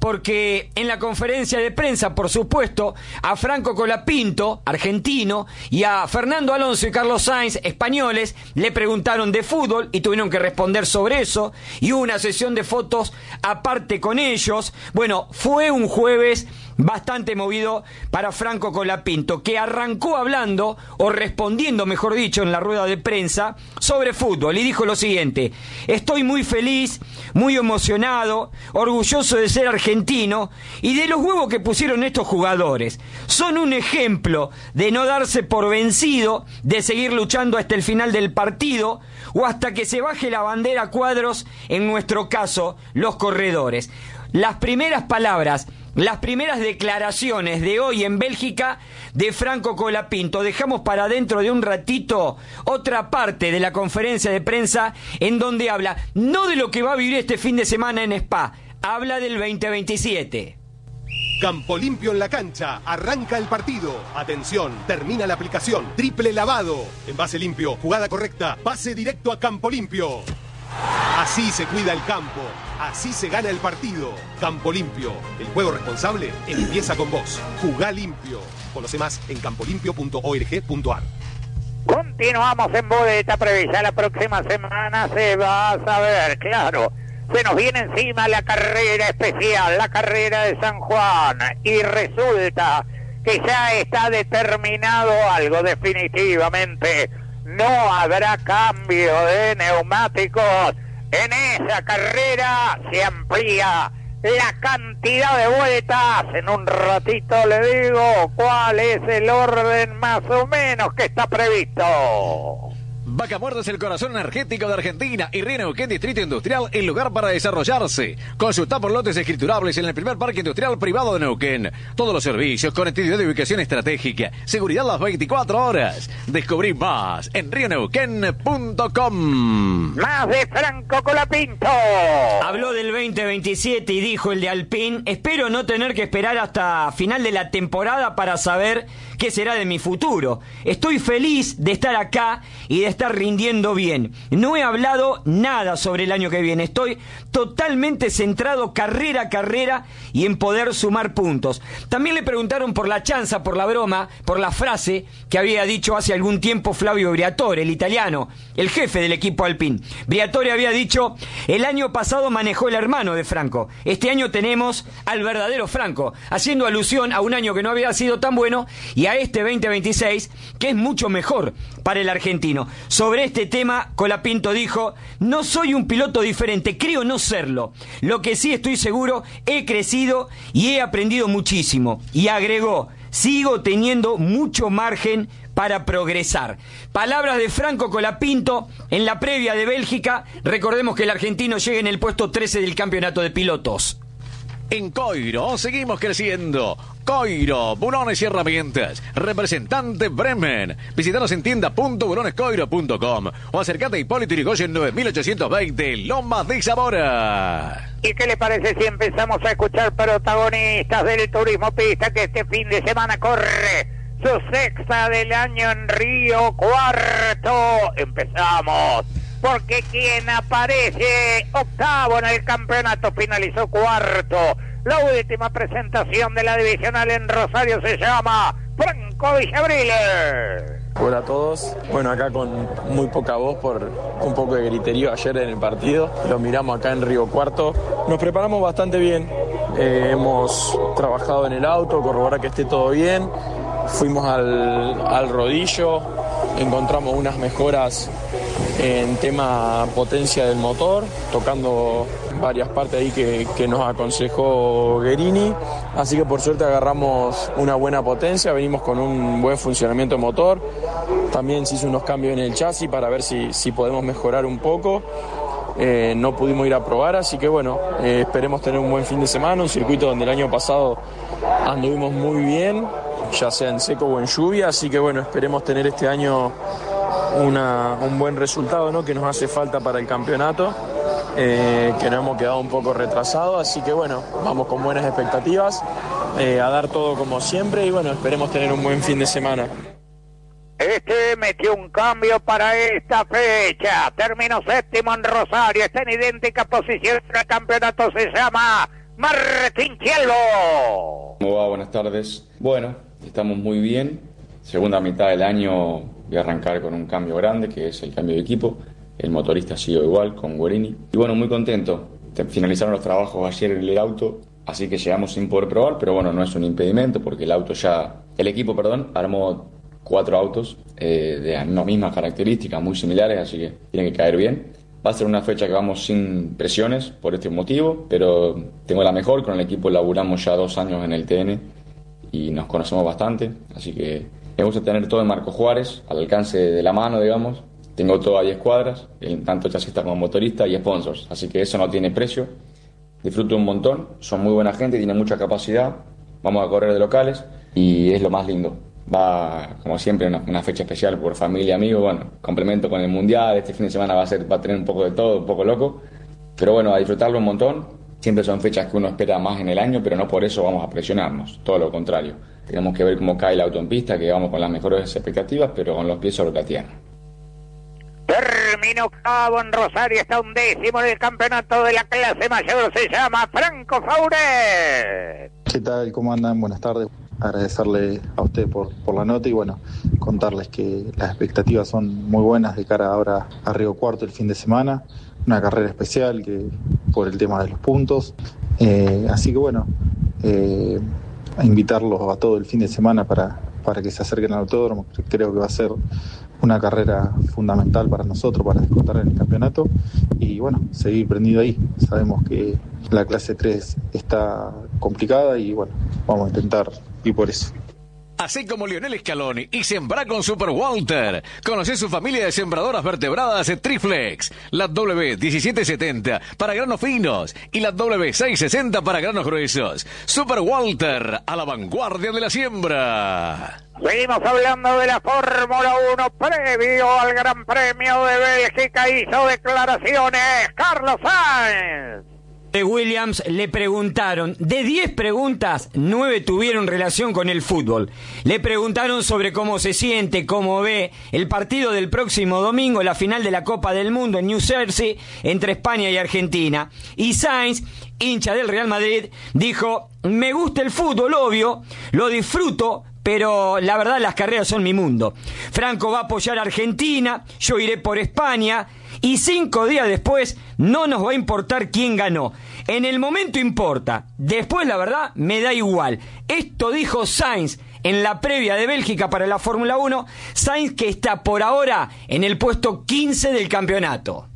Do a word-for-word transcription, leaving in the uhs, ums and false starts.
porque en la conferencia de prensa, por supuesto, a Franco Colapinto, argentino, y a Fernando Alonso y Carlos Sainz, españoles, le preguntaron de fútbol y tuvieron que responder sobre eso, y hubo una sesión de fotos aparte con ellos. Bueno, fue un jueves bastante movido para Franco Colapinto, que arrancó hablando, o respondiendo, mejor dicho, en la rueda de prensa, sobre fútbol, y dijo lo siguiente: estoy muy feliz, muy emocionado, orgulloso de ser argentino, y de los huevos que pusieron estos jugadores. Son un ejemplo de no darse por vencido, de seguir luchando hasta el final del partido, o hasta que se baje la bandera a cuadros, en nuestro caso, los corredores. Las primeras palabras, las primeras declaraciones de hoy en Bélgica de Franco Colapinto. Dejamos para dentro de un ratito otra parte de la conferencia de prensa, en donde habla no de lo que va a vivir este fin de semana en Spa, habla del veinte veintisiete. Campo limpio en la cancha, arranca el partido. Atención, termina la aplicación. Triple lavado. Envase limpio, jugada correcta, pase directo a Campo Limpio. Así se cuida el campo, así se gana el partido. Campo Limpio, el juego responsable empieza con vos. Jugá limpio. Conoce más en campo limpio punto org punto ar. Continuamos en Boleta Previa. La próxima semana se va a saber, claro. Se nos viene encima la carrera especial, la carrera de San Juan. Y resulta que ya está determinado algo definitivamente. No habrá cambio de neumáticos. En esa carrera se amplía la cantidad de vueltas. En un ratito le digo cuál es el orden más o menos que está previsto. Vaca Muerta es el corazón energético de Argentina y Río Neuquén Distrito Industrial, el lugar para desarrollarse. Consulta por lotes escriturables en el primer parque industrial privado de Neuquén. Todos los servicios, conectividad de ubicación estratégica, seguridad las veinticuatro horas. Descubrí más en río neuquén punto com. Más de Franco Colapinto. Habló del veinte veintisiete y dijo el de Alpine: espero no tener que esperar hasta final de la temporada para saber qué será de mi futuro. Estoy feliz de estar acá y de estar rindiendo bien. No he hablado nada sobre el año que viene. Estoy totalmente centrado carrera a carrera y en poder sumar puntos. También le preguntaron por la chanza, por la broma, por la frase que había dicho hace algún tiempo Flavio Briatore, el italiano, el jefe del equipo Alpine. Briatore había dicho: el año pasado manejó el hermano de Franco. Este año tenemos al verdadero Franco, haciendo alusión a un año que no había sido tan bueno y a este veinte veintiséis que es mucho mejor para el argentino. Sobre este tema, Colapinto dijo: no soy un piloto diferente, creo no serlo. Lo que sí estoy seguro, he crecido y he aprendido muchísimo. Y agregó: sigo teniendo mucho margen para progresar. Palabras de Franco Colapinto en la previa de Bélgica. Recordemos que el argentino llega en el puesto trece del campeonato de pilotos. En Coiro seguimos creciendo. Coiro, bulones y herramientas. Representante Bremen. Visítanos en tienda punto bulones coiro punto com o acércate a Hipólito Yrigoyen nueve mil ochocientos veinte, Lomas de Zamora. ¿Y qué le parece si empezamos a escuchar protagonistas del turismo pista que este fin de semana corre su sexta del año en Río Cuarto? Empezamos. Porque quien aparece octavo en el campeonato finalizó cuarto. La última presentación de la divisional en Rosario se llama Franco Villavrile. Hola a todos. Bueno, acá con muy poca voz por un poco de griterío ayer en el partido. Lo miramos acá en Río Cuarto. Nos preparamos bastante bien. Eh, hemos trabajado en el auto, corroborar que esté todo bien. Fuimos al, al rodillo, encontramos unas mejoras en tema potencia del motor, tocando varias partes ahí que, que nos aconsejó Guerini, así que por suerte agarramos una buena potencia, venimos con un buen funcionamiento de motor, también se hizo unos cambios en el chasis para ver si, si podemos mejorar un poco, eh, no pudimos ir a probar, así que bueno, eh, esperemos tener un buen fin de semana, un circuito donde el año pasado anduvimos muy bien, ya sea en seco o en lluvia, así que bueno, esperemos tener este año Una, un buen resultado, ¿no?, que nos hace falta para el campeonato, eh, que nos hemos quedado un poco retrasados, así que bueno, vamos con buenas expectativas, eh, a dar todo como siempre y bueno, esperemos tener un buen fin de semana. Este metió un cambio para esta fecha, terminó séptimo en Rosario, está en idéntica posición, el campeonato se llama Martín Chielvo. ¿Cómo va? Buenas tardes. Bueno, estamos muy bien. Segunda mitad del año voy a arrancar con un cambio grande, que es el cambio de equipo. El motorista ha sido igual, con Guerini. Y bueno, muy contento. Finalizaron los trabajos ayer en el auto, así que llegamos sin poder probar, pero bueno, no es un impedimento porque el auto ya... El equipo, perdón, armó cuatro autos eh, de las mismas características, muy similares, así que tiene que caer bien. Va a ser una fecha que vamos sin presiones por este motivo, pero tengo la mejor. Con el equipo laburamos ya dos años en el T N y nos conocemos bastante, así que me gusta tener todo en Marco Juárez, al alcance de la mano, digamos. Tengo todo a diez cuadras, tanto chasista como motorista y sponsors, así que eso no tiene precio. Disfruto un montón, son muy buena gente, tienen mucha capacidad, vamos a correr de locales y es lo más lindo. Va, como siempre, una, una fecha especial por familia, amigos, bueno, complemento con el Mundial, este fin de semana va a ser, va a tener un poco de todo, un poco loco, pero bueno, a disfrutarlo un montón. Siempre son fechas que uno espera más en el año, pero no por eso vamos a presionarnos, todo lo contrario. Tenemos que ver cómo cae el auto en pista, que vamos con las mejores expectativas, pero con los pies sobre la tierra. Terminó Cabo en Rosario, está un décimo en el campeonato de la clase mayor, se llama Franco Fauret. ¿Qué tal? ¿Cómo andan? Buenas tardes. Agradecerle a usted por, por la nota y bueno, contarles que las expectativas son muy buenas de cara ahora a Río Cuarto el fin de semana. Una carrera especial que por el tema de los puntos. Eh, así que bueno, eh, a invitarlos a todo el fin de semana para, para que se acerquen al autódromo. Creo que va a ser una carrera fundamental para nosotros, para descontar en el campeonato y bueno, seguir prendido ahí. Sabemos que la clase tres está complicada y bueno, vamos a intentar ir por eso. Así como Lionel Scaloni y sembra con Super Walter. Conoce su familia de sembradoras vertebradas Triflex. La W diecisiete setenta para granos finos y la W seiscientos sesenta para granos gruesos. Super Walter, a la vanguardia de la siembra. Seguimos hablando de la Fórmula uno previo al Gran Premio de Bélgica. Hizo declaraciones Carlos Sainz. De Williams le preguntaron, de diez preguntas, nueve tuvieron relación con el fútbol. Le preguntaron sobre cómo se siente, cómo ve el partido del próximo domingo, la final de la Copa del Mundo en New Jersey, entre España y Argentina. Y Sainz, hincha del Real Madrid, dijo, me gusta el fútbol, obvio, lo disfruto, pero la verdad las carreras son mi mundo. Franco va a apoyar a Argentina, yo iré por España, y cinco días después no nos va a importar quién ganó. En el momento importa, después la verdad me da igual. Esto dijo Sainz en la previa de Bélgica para la Fórmula uno, Sainz que está por ahora en el puesto quince del campeonato.